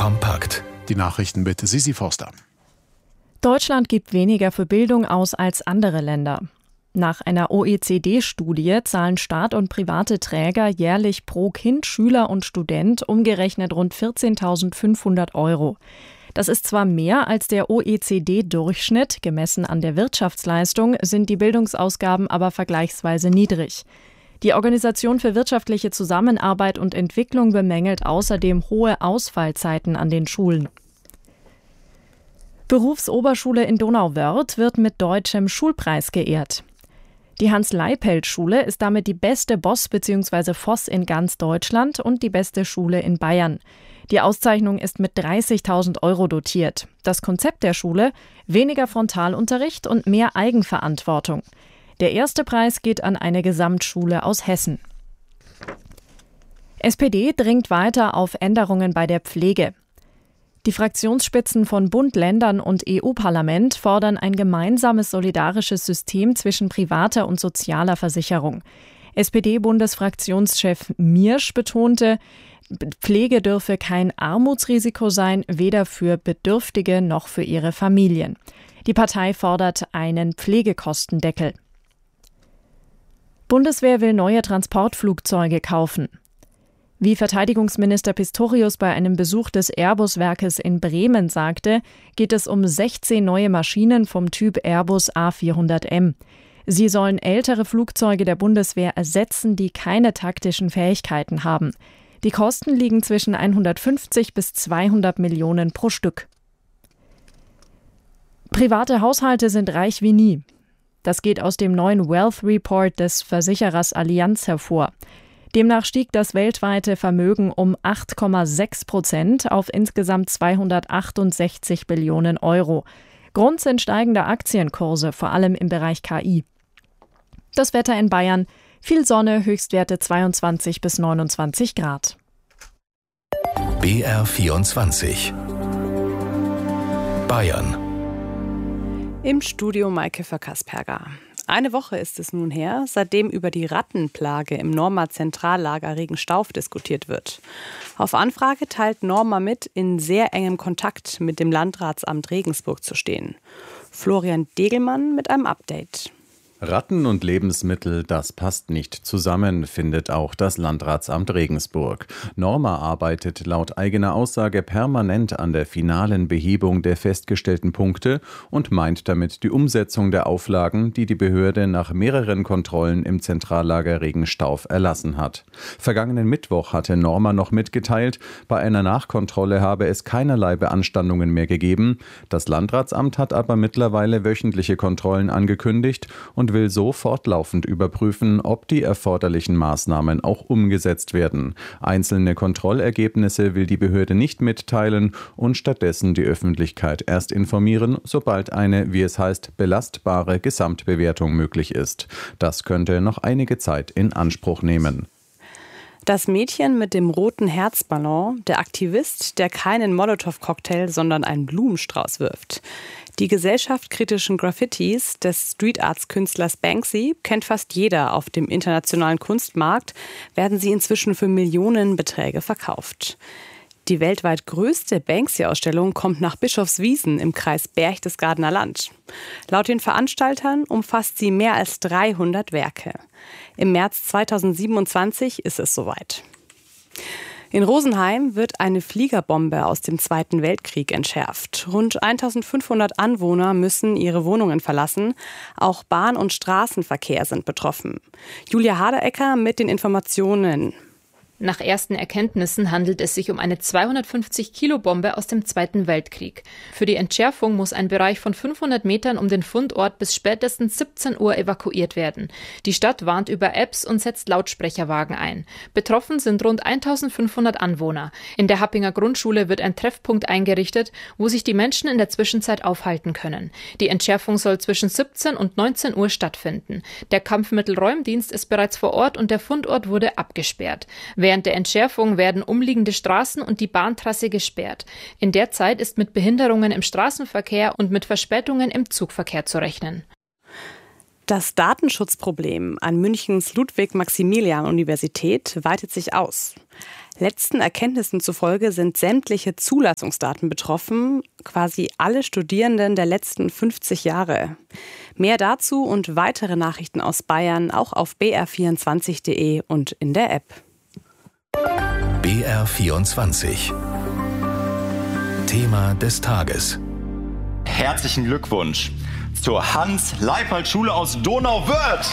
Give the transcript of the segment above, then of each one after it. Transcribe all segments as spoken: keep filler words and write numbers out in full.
kompakt. Die Nachrichten mit Sisi Forster. Deutschland gibt weniger für Bildung aus als andere Länder. Nach einer O E C D-Studie zahlen Staat und private Träger jährlich pro Kind, Schüler und Student umgerechnet rund vierzehntausendfünfhundert Euro. Das ist zwar mehr als der O E C D-Durchschnitt, gemessen an der Wirtschaftsleistung sind die Bildungsausgaben aber vergleichsweise niedrig. Die Organisation für wirtschaftliche Zusammenarbeit und Entwicklung bemängelt außerdem hohe Ausfallzeiten an den Schulen. Berufsoberschule in Donauwörth wird mit deutschem Schulpreis geehrt. Die Hans-Leipelt-Schule ist damit die beste Boss- bzw. Voss in ganz Deutschland und die beste Schule in Bayern. Die Auszeichnung ist mit dreißigtausend Euro dotiert. Das Konzept der Schule: weniger Frontalunterricht und mehr Eigenverantwortung. Der erste Preis geht an eine Gesamtschule aus Hessen. S P D dringt weiter auf Änderungen bei der Pflege. Die Fraktionsspitzen von Bund, Ländern und E U-Parlament fordern ein gemeinsames solidarisches System zwischen privater und sozialer Versicherung. S P D-Bundesfraktionschef Miersch betonte, Pflege dürfe kein Armutsrisiko sein, weder für Bedürftige noch für ihre Familien. Die Partei fordert einen Pflegekostendeckel. Bundeswehr will neue Transportflugzeuge kaufen. Wie Verteidigungsminister Pistorius bei einem Besuch des Airbus-Werkes in Bremen sagte, geht es um sechzehn neue Maschinen vom Typ Airbus A vierhundert M. Sie sollen ältere Flugzeuge der Bundeswehr ersetzen, die keine taktischen Fähigkeiten haben. Die Kosten liegen zwischen hundertfünfzig bis zweihundert Millionen pro Stück. Private Haushalte sind reich wie nie. Das geht aus dem neuen Wealth Report des Versicherers Allianz hervor. Demnach stieg das weltweite Vermögen um acht Komma sechs Prozent auf insgesamt zweihundertachtundsechzig Billionen Euro. Grund sind steigende Aktienkurse, vor allem im Bereich K I. Das Wetter in Bayern: viel Sonne, Höchstwerte zweiundzwanzig bis neunundzwanzig Grad. B R vierundzwanzig Bayern. Im Studio Maike Verkasperger. Eine Woche ist es nun her, seitdem über die Rattenplage im Norma Zentrallager Regenstauf diskutiert wird. Auf Anfrage teilt Norma mit, in sehr engem Kontakt mit dem Landratsamt Regensburg zu stehen. Florian Degelmann mit einem Update. Ratten und Lebensmittel, das passt nicht zusammen, findet auch das Landratsamt Regensburg. Norma arbeitet laut eigener Aussage permanent an der finalen Behebung der festgestellten Punkte und meint damit die Umsetzung der Auflagen, die die Behörde nach mehreren Kontrollen im Zentrallager Regenstauf erlassen hat. Vergangenen Mittwoch hatte Norma noch mitgeteilt, bei einer Nachkontrolle habe es keinerlei Beanstandungen mehr gegeben. Das Landratsamt hat aber mittlerweile wöchentliche Kontrollen angekündigt und will so fortlaufend überprüfen, ob die erforderlichen Maßnahmen auch umgesetzt werden. Einzelne Kontrollergebnisse will die Behörde nicht mitteilen und stattdessen die Öffentlichkeit erst informieren, sobald eine, wie es heißt, belastbare Gesamtbewertung möglich ist. Das könnte noch einige Zeit in Anspruch nehmen. Das Mädchen mit dem roten Herzballon, der Aktivist, der keinen Molotow-Cocktail, sondern einen Blumenstrauß wirft. Die gesellschaftskritischen Graffitis des Street-Arts-Künstlers Banksy kennt fast jeder. Auf dem internationalen Kunstmarkt werden sie inzwischen für Millionenbeträge verkauft. Die weltweit größte Banksy-Ausstellung kommt nach Bischofswiesen im Kreis Berchtesgadener Land. Laut den Veranstaltern umfasst sie mehr als dreihundert Werke. Im März zweitausendsiebenundzwanzig ist es soweit. In Rosenheim wird eine Fliegerbombe aus dem Zweiten Weltkrieg entschärft. Rund eintausendfünfhundert Anwohner müssen ihre Wohnungen verlassen. Auch Bahn- und Straßenverkehr sind betroffen. Julia Haderecker mit den Informationen. Nach ersten Erkenntnissen handelt es sich um eine zweihundertfünfzig Kilo Bombe aus dem Zweiten Weltkrieg. Für die Entschärfung muss ein Bereich von fünfhundert Metern um den Fundort bis spätestens siebzehn Uhr evakuiert werden. Die Stadt warnt über Apps und setzt Lautsprecherwagen ein. Betroffen sind rund eintausendfünfhundert Anwohner. In der Happinger Grundschule wird ein Treffpunkt eingerichtet, wo sich die Menschen in der Zwischenzeit aufhalten können. Die Entschärfung soll zwischen siebzehn und neunzehn Uhr stattfinden. Der Kampfmittelräumdienst ist bereits vor Ort und der Fundort wurde abgesperrt. Während der Entschärfung werden umliegende Straßen und die Bahntrasse gesperrt. In der Zeit ist mit Behinderungen im Straßenverkehr und mit Verspätungen im Zugverkehr zu rechnen. Das Datenschutzproblem an Münchens Ludwig-Maximilian-Universität weitet sich aus. Letzten Erkenntnissen zufolge sind sämtliche Zulassungsdaten betroffen, quasi alle Studierenden der letzten fünfzig Jahre. Mehr dazu und weitere Nachrichten aus Bayern auch auf b r vierundzwanzig punkt d e und in der App. B R vierundzwanzig. Thema des Tages. Herzlichen Glückwunsch zur Hans-Leipold-Schule aus Donauwörth.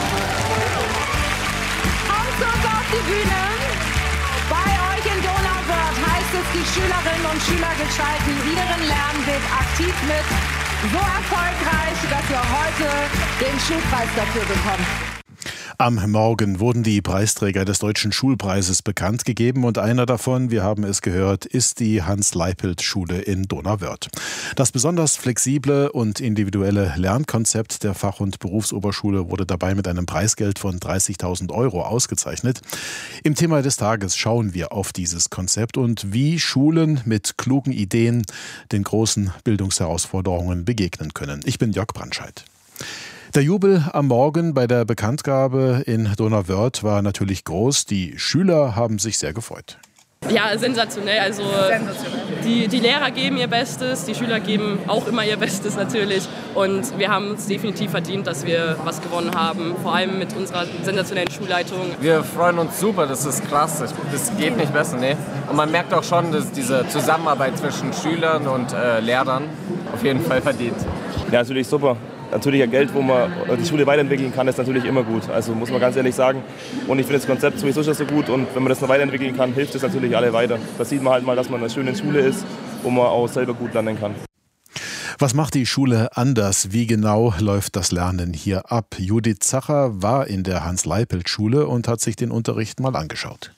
Kommt zu uns auf die Bühne. Bei euch in Donauwörth heißt es, die Schülerinnen und Schüler gestalten ihren Lernweg aktiv mit. So erfolgreich, dass wir heute den Schulpreis dafür bekommen. Am Morgen wurden die Preisträger des Deutschen Schulpreises bekannt gegeben und einer davon, wir haben es gehört, ist die Hans-Leipold-Schule in Donauwörth. Das besonders flexible und individuelle Lernkonzept der Fach- und Berufsoberschule wurde dabei mit einem Preisgeld von dreißigtausend Euro ausgezeichnet. Im Thema des Tages schauen wir auf dieses Konzept und wie Schulen mit klugen Ideen den großen Bildungsherausforderungen begegnen können. Ich bin Jörg Brandscheid. Der Jubel am Morgen bei der Bekanntgabe in Donauwörth war natürlich groß. Die Schüler haben sich sehr gefreut. Ja, sensationell. Also die, die Lehrer geben ihr Bestes, die Schüler geben auch immer ihr Bestes natürlich. Und wir haben es definitiv verdient, dass wir was gewonnen haben. Vor allem mit unserer sensationellen Schulleitung. Wir freuen uns super, das ist klasse. Das geht nicht besser, ne? Und man merkt auch schon, dass diese Zusammenarbeit zwischen Schülern und äh, Lehrern auf jeden Fall verdient. Ja, natürlich super. Natürlich ein Geld, wo man die Schule weiterentwickeln kann, ist natürlich immer gut. Also muss man ganz ehrlich sagen. Und ich finde das Konzept sowieso schon so gut. Und wenn man das noch weiterentwickeln kann, hilft es natürlich alle weiter. Da sieht man halt mal, dass man in einer schönen Schule ist, wo man auch selber gut lernen kann. Was macht die Schule anders? Wie genau läuft das Lernen hier ab? Judith Zacher war in der Hans-Leipold-Schule und hat sich den Unterricht mal angeschaut.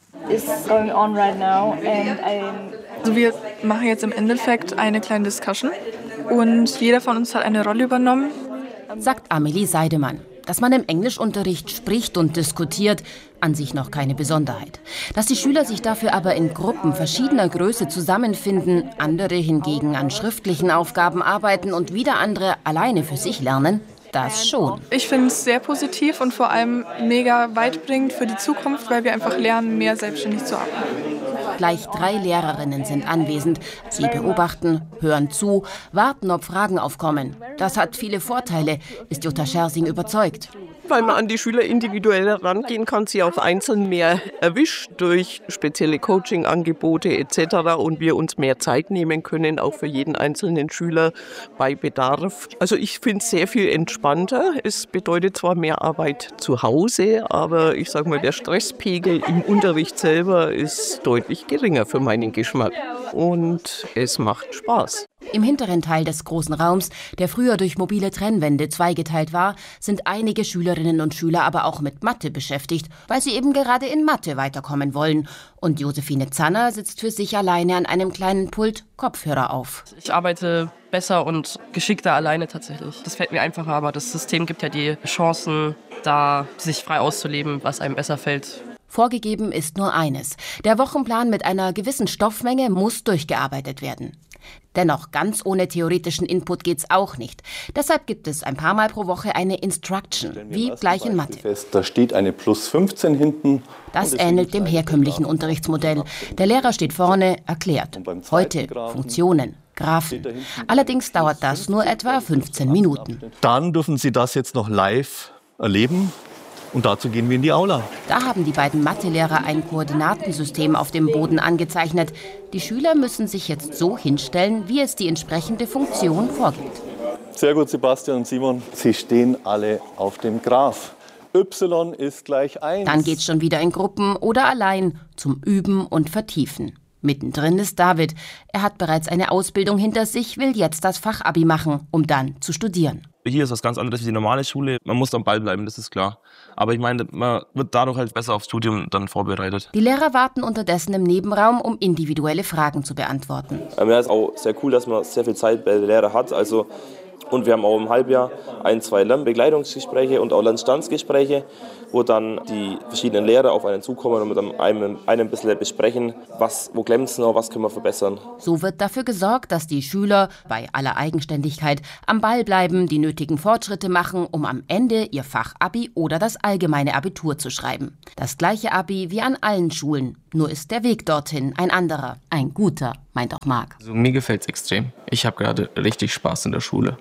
Also wir machen jetzt im Endeffekt eine kleine Discussion. Und jeder von uns hat eine Rolle übernommen. Sagt Amelie Seidemann. Dass man im Englischunterricht spricht und diskutiert, an sich noch keine Besonderheit. Dass die Schüler sich dafür aber in Gruppen verschiedener Größe zusammenfinden, andere hingegen an schriftlichen Aufgaben arbeiten und wieder andere alleine für sich lernen, das schon. Ich finde es sehr positiv und vor allem mega weitbringend für die Zukunft, weil wir einfach lernen, mehr selbstständig zu arbeiten. Gleich drei Lehrerinnen sind anwesend. Sie beobachten, hören zu, warten, ob Fragen aufkommen. Das hat viele Vorteile, ist Jutta Schersing überzeugt. Weil man an die Schüler individuell herangehen kann, sie auch einzeln mehr erwischt durch spezielle Coaching-Angebote et cetera und wir uns mehr Zeit nehmen können, auch für jeden einzelnen Schüler bei Bedarf. Also ich finde es sehr viel entspannter. Es bedeutet zwar mehr Arbeit zu Hause, aber ich sage mal, der Stresspegel im Unterricht selber ist deutlich geringer für meinen Geschmack. Und es macht Spaß. Im hinteren Teil des großen Raums, der früher durch mobile Trennwände zweigeteilt war, sind einige Schülerinnen und Schüler aber auch mit Mathe beschäftigt, weil sie eben gerade in Mathe weiterkommen wollen. Und Josephine Zanner sitzt für sich alleine an einem kleinen Pult, Kopfhörer auf. Ich arbeite besser und geschickter alleine tatsächlich. Das fällt mir einfacher, aber das System gibt ja die Chancen, da sich frei auszuleben, was einem besser fällt. Vorgegeben ist nur eines. Der Wochenplan mit einer gewissen Stoffmenge muss durchgearbeitet werden. Dennoch, ganz ohne theoretischen Input geht's auch nicht. Deshalb gibt es ein paar Mal pro Woche eine Instruction, wie gleich in Mathe. Fest, da steht eine plus fünfzehn hinten. Das ähnelt dem herkömmlichen Unterrichtsmodell. Der Lehrer steht vorne, erklärt. Heute Funktionen, Graphen. Allerdings dauert das nur etwa fünfzehn Minuten. Dann dürfen Sie das jetzt noch live erleben. Und dazu gehen wir in die Aula. Da haben die beiden Mathelehrer ein Koordinatensystem auf dem Boden angezeichnet. Die Schüler müssen sich jetzt so hinstellen, wie es die entsprechende Funktion vorgibt. Sehr gut, Sebastian und Simon. Sie stehen alle auf dem Graph. Y ist gleich eins. Dann geht's schon wieder in Gruppen oder allein zum Üben und Vertiefen. Mittendrin ist David. Er hat bereits eine Ausbildung hinter sich, will jetzt das Fachabi machen, um dann zu studieren. Hier ist was ganz anderes wie die normale Schule. Man muss am Ball bleiben, das ist klar. Aber ich meine, man wird dadurch halt besser aufs Studium dann vorbereitet. Die Lehrer warten unterdessen im Nebenraum, um individuelle Fragen zu beantworten. Ja, es ist auch sehr cool, dass man sehr viel Zeit bei den Lehrern hat. Also Und wir haben auch im Halbjahr ein, zwei Lernbegleitungsgespräche und auch Lernstandsgespräche, wo dann die verschiedenen Lehrer auf einen zukommen und mit einem, einem ein bisschen besprechen, was, wo klemmt es noch, was können wir verbessern. So wird dafür gesorgt, dass die Schüler bei aller Eigenständigkeit am Ball bleiben, die nötigen Fortschritte machen, um am Ende ihr Fachabi oder das allgemeine Abitur zu schreiben. Das gleiche Abi wie an allen Schulen, nur ist der Weg dorthin ein anderer, ein guter, meint auch Marc. Also mir gefällt es extrem. Ich habe gerade richtig Spaß in der Schule.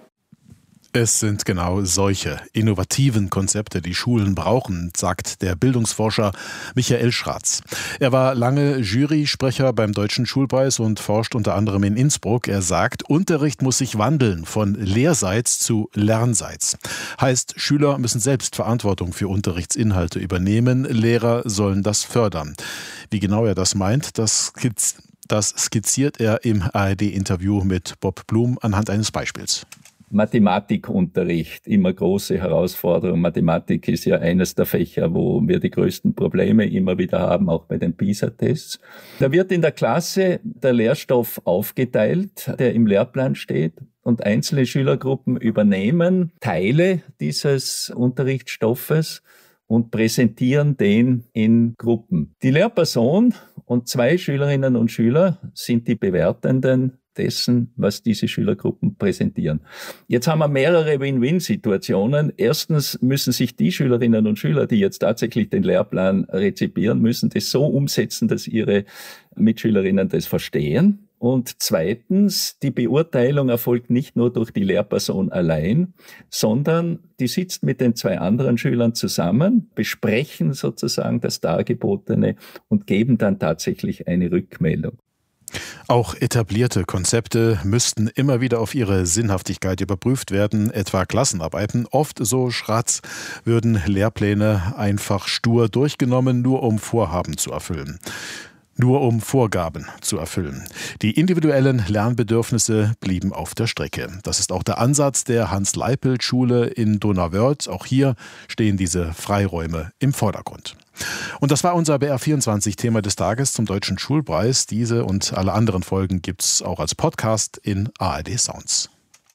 Es sind genau solche innovativen Konzepte, die Schulen brauchen, sagt der Bildungsforscher Michael Schratz. Er war lange Jurysprecher beim Deutschen Schulpreis und forscht unter anderem in Innsbruck. Er sagt, Unterricht muss sich wandeln von lehrseits zu lernseits. Heißt, Schüler müssen selbst Verantwortung für Unterrichtsinhalte übernehmen, Lehrer sollen das fördern. Wie genau er das meint, das skizziert, das skizziert er im A R D-Interview mit Bob Blum anhand eines Beispiels. Mathematikunterricht, immer große Herausforderung. Mathematik ist ja eines der Fächer, wo wir die größten Probleme immer wieder haben, auch bei den PISA-Tests. Da wird in der Klasse der Lehrstoff aufgeteilt, der im Lehrplan steht, und einzelne Schülergruppen übernehmen Teile dieses Unterrichtsstoffes und präsentieren den in Gruppen. Die Lehrperson und zwei Schülerinnen und Schüler sind die Bewertenden dessen, was diese Schülergruppen präsentieren. Jetzt haben wir mehrere Win-Win-Situationen. Erstens müssen sich die Schülerinnen und Schüler, die jetzt tatsächlich den Lehrplan rezipieren, müssen das so umsetzen, dass ihre Mitschülerinnen das verstehen. Und zweitens, die Beurteilung erfolgt nicht nur durch die Lehrperson allein, sondern die sitzt mit den zwei anderen Schülern zusammen, besprechen sozusagen das Dargebotene und geben dann tatsächlich eine Rückmeldung. Auch etablierte Konzepte müssten immer wieder auf ihre Sinnhaftigkeit überprüft werden, etwa Klassenarbeiten. Oft, so Schratz, würden Lehrpläne einfach stur durchgenommen, nur um Vorhaben zu erfüllen. Nur um Vorgaben zu erfüllen. Die individuellen Lernbedürfnisse blieben auf der Strecke. Das ist auch der Ansatz der Hans-Leipelt-Schule in Donauwörth. Auch hier stehen diese Freiräume im Vordergrund. Und das war unser B R vierundzwanzig-Thema des Tages zum Deutschen Schulpreis. Diese und alle anderen Folgen gibt's auch als Podcast in A R D Sounds.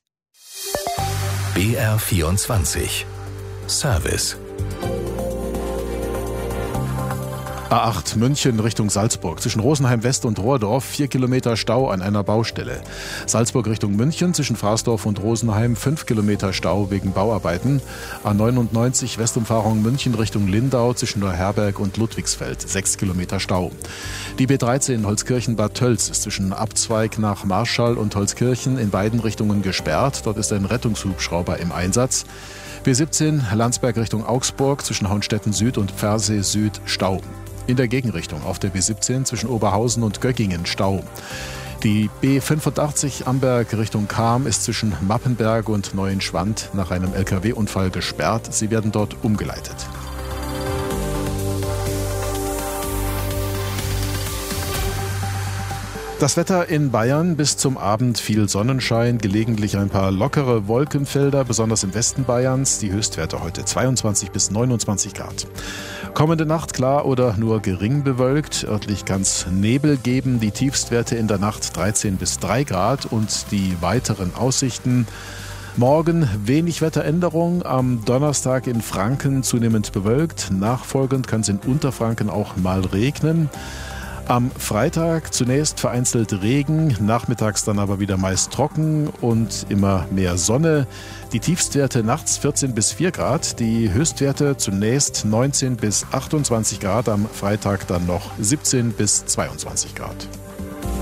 B R vierundzwanzig Service. A acht München Richtung Salzburg. Zwischen Rosenheim West und Rohrdorf vier Kilometer Stau an einer Baustelle. Salzburg Richtung München zwischen Fraßdorf und Rosenheim fünf Kilometer Stau wegen Bauarbeiten. A neunundneunzig Westumfahrung München Richtung Lindau zwischen Neuherberg und Ludwigsfeld sechs Kilometer Stau. Die B dreizehn Holzkirchen-Bad Tölz ist zwischen Abzweig nach Marschall und Holzkirchen in beiden Richtungen gesperrt. Dort ist ein Rettungshubschrauber im Einsatz. B siebzehn Landsberg Richtung Augsburg zwischen Hohenstetten Süd und Pfersee Süd Stau. In der Gegenrichtung auf der B siebzehn zwischen Oberhausen und Göggingen Stau. Die B fünfundachtzig Amberg Richtung Cham ist zwischen Mappenberg und Neuenschwand nach einem L K W-Unfall gesperrt. Sie werden dort umgeleitet. Das Wetter in Bayern: bis zum Abend viel Sonnenschein, gelegentlich ein paar lockere Wolkenfelder, besonders im Westen Bayerns. Die Höchstwerte heute zweiundzwanzig bis neunundzwanzig Grad. Kommende Nacht klar oder nur gering bewölkt. Örtlich kann es Nebel geben. Die Tiefstwerte in der Nacht dreizehn bis drei Grad und die weiteren Aussichten: morgen wenig Wetteränderung, am Donnerstag in Franken zunehmend bewölkt. Nachfolgend kann es in Unterfranken auch mal regnen. Am Freitag zunächst vereinzelt Regen, nachmittags dann aber wieder meist trocken und immer mehr Sonne. Die Tiefstwerte nachts vierzehn bis vier Grad, die Höchstwerte zunächst neunzehn bis achtundzwanzig Grad, am Freitag dann noch siebzehn bis zweiundzwanzig Grad.